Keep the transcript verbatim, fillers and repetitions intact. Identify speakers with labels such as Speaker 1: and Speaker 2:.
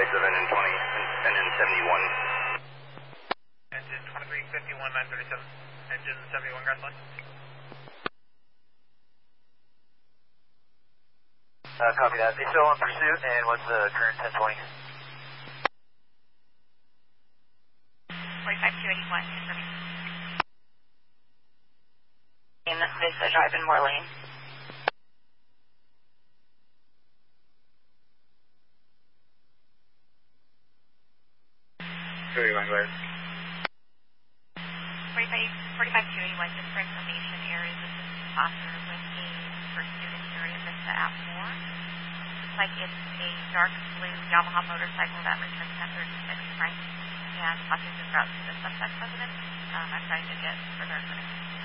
Speaker 1: thirty-seven and twenty, engine seventy-one.
Speaker 2: Engine twenty-three fifty-one nine thirty-seven, engine seventy-one, ground line.
Speaker 3: Uh, copy that. They still on pursuit, and what's the current ten twenty?
Speaker 4: forty-five two eighty-one, confirming. In Vista Drive in Moore Lane.
Speaker 3: thirty-one, go ahead.
Speaker 4: forty-five two eighty-one, just for information, air resistance officer with a pursuit in area Vista at four. Looks like it's a dark blue Yamaha motorcycle that returns ten thirty-six Frank, and passenger route to the suspect residence. Um, I'm trying to get further information.